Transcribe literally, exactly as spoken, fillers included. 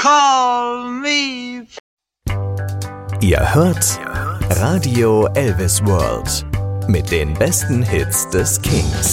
Call me. Ihr hört Radio Elvis World mit den besten Hits des Kings.